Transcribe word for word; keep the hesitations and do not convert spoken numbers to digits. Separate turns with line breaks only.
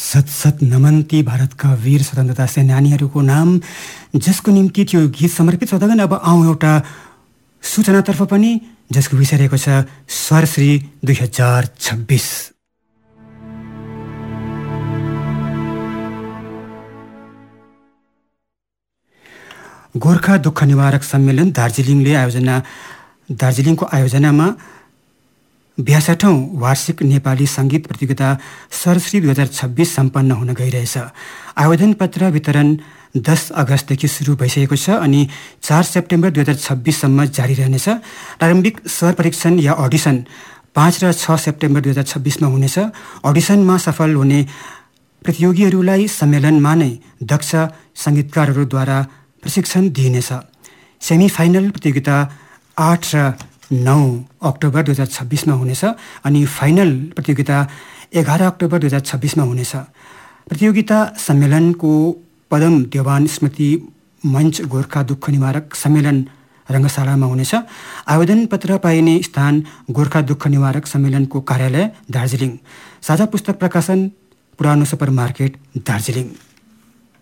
सत सत नमन ती भारतका वीर स्वतन्त्रता सेनानीहरूको नाम जसको निम्ति त्यो गीत समर्पित हुँदैन। अब आउँ एउटा सूचनातर्फ पनि, जसको विषय रहेको छ स्वरश्री दुई हजार छब्बिस। गोर्खा दुःख निवारक सम्मेलन दार्जिलिङले आयोजना दार्जिलिङको आयोजनामा बयासठौँ वार्षिक नेपाली सङ्गीत प्रतियोगिता स्वरश्री दुई हजार छब्बिस सम्पन्न हुन गइरहेछ। आवेदन पत्र वितरण दस अगस्तदेखि सुरु भइसकेको छ अनि चार सेप्टेम्बर दुई हजार छब्बिससम्म जारी रहनेछ। प्रारम्भिक स्वर परीक्षण या अडिसन पाँच र छ सेप्टेम्बर दुई हजार छब्बिसमा हुनेछ। अडिसनमा सफल हुने प्रतियोगीहरूलाई सम्मेलनमा नै दक्ष सङ्गीतकारहरूद्वारा प्रशिक्षण दिइनेछ। सेमी फाइनल प्रतियोगिता आठ र नौ अक्टोबर दुई हजार छब्बिसमा हुनेछ अनि फाइनल प्रतियोगिता एघार अक्टोबर दुई हजार छब्बिसमा हुनेछ। प्रतियोगिता सम्मेलनको पदम देवान स्मृति मञ्च गोर्खा दुःख निवारक सम्मेलन रङ्गशालामा हुनेछ। आवेदन पत्र पाइने स्थान गोर्खा दुःख निवारक सम्मेलनको कार्यालय दार्जिलिङ, साझा पुस्तक प्रकाशन, पुरानो सुपर मार्केट दार्जिलिङ।